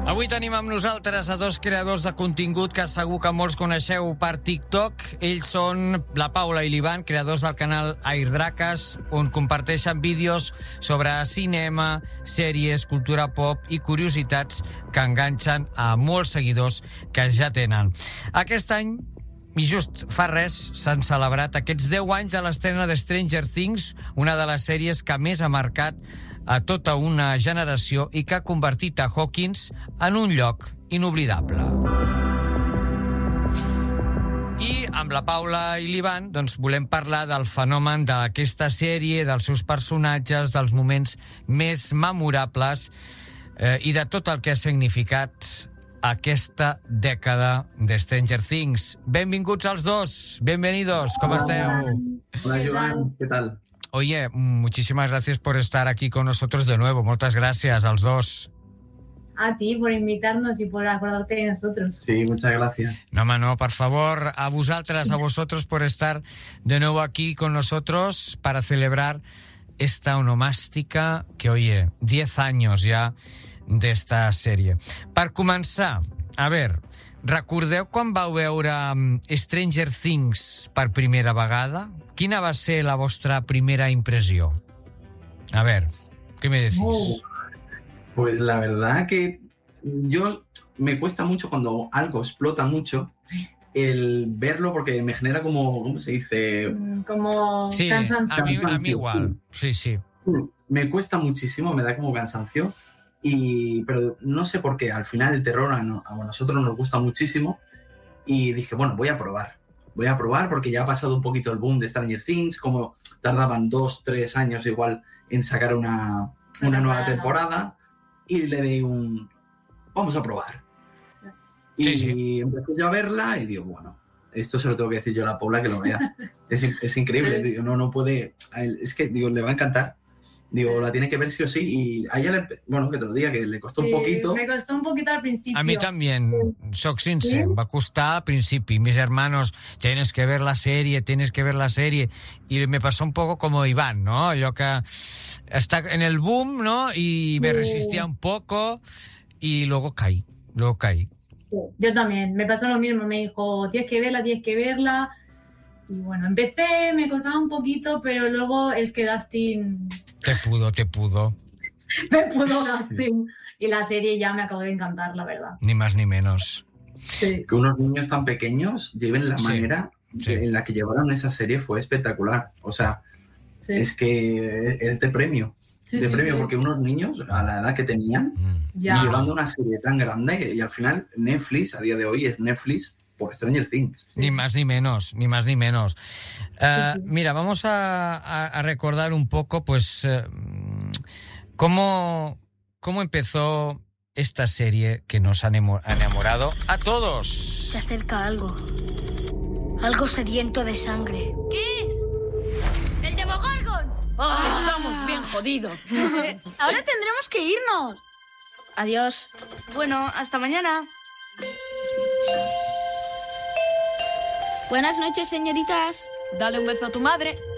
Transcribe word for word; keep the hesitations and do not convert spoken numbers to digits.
Avui tenim amb nosaltres a dos creadors de contingut que segur que molts coneixeu per TikTok. Ells són la Paula i l'Ivan, creadors del canal Airdraques, on comparteixen vídeos sobre cinema, sèries, cultura pop i curiositats que enganxen a molts seguidors que ja tenen. Aquest any, i just fa res, s'han celebrat aquests deu anys de l'estrena de Stranger Things, una de les sèries que més ha marcat a tota una generació i que ha convertit a Hawkins en un lloc inoblidable. I amb la Paula i l'Ivan doncs, volem parlar del fenomen d'aquesta sèrie, dels seus personatges, dels moments més memorables eh, i de tot el que ha significat aquesta dècada de Stranger Things. Benvinguts als dos, benvenidos, ¿cómo esteu? Hola, Joan, ¿qué tal? Oye, muchísimas gracias por estar aquí con nosotros de nuevo. Muchas gracias a los dos. A ti por invitarnos y por acordarte de nosotros. Sí, muchas gracias. No, mano, por favor, a vosotras, a vosotros por estar de nuevo aquí con nosotros para celebrar esta onomástica que, oye, diez años ya d'esta sèrie. Per començar, a veure, recordeu quan vau veure Stranger Things per primera vegada? Quina va ser la vostra primera impressió? A ver, ¿qué me decís? Oh, pues la verdad que yo me cuesta mucho cuando algo explota mucho el verlo porque me genera como, ¿cómo se dice? Como sí, cansancio. A mí, a mí igual, sí, sí. Me cuesta muchísimo, me da como cansancio, y, pero no sé por qué, al final el terror a, no, a nosotros nos gusta muchísimo y dije, bueno, voy a probar. Voy a probar porque ya ha pasado un poquito el boom de Stranger Things, como tardaban dos, tres años igual en sacar una, una nueva temporada, y le di un... vamos a probar. Y sí, sí. empecé yo a verla y digo, bueno, esto se lo tengo que decir yo a la Paula que lo vea. Es, es increíble, digo, no, no puede... Es que, digo, le va a encantar. Digo, la tiene que ver sí o sí. Y a ella, le, bueno, que te lo diga, que le costó sí, un poquito. Me costó un poquito al principio. A mí también, soc sincer, ¿Sí? va costar al principio. Mis hermanos, tienes que ver la serie, tienes que ver la serie. Y me pasó un poco como Iván, ¿no? Yo que está en el boom, ¿no? Y me sí. resistía un poco y luego caí, luego caí. Sí, yo también, me pasó lo mismo. Me dijo, tienes que verla, tienes que verla. Y bueno, empecé, me costaba un poquito, pero luego es que Dustin... Te pudo, te pudo. Me pudo Dustin. Y la serie ya me acabó de encantar, la verdad. Ni más ni menos. Sí. Que unos niños tan pequeños lleven la Sí, manera sí. en la que llevaron esa serie fue espectacular. O sea, Sí. es que es de premio. Sí, de sí, premio, sí. porque unos niños, a la edad que tenían, Mm. Ya. llevando una serie tan grande, y al final Netflix, a día de hoy, es Netflix por Stranger Things. Ni más ni menos, ni más ni menos. Uh, mira, vamos a, a, a recordar un poco, pues, uh, cómo, cómo empezó esta serie que nos ha enamorado a todos. Se acerca algo. Algo sediento de sangre. ¿Qué es? ¡El Demogorgon! ¡Oh, estamos bien jodidos! Ahora tendremos que irnos. Adiós. Bueno, hasta mañana. Buenas noches, señoritas. Dale un beso a tu madre.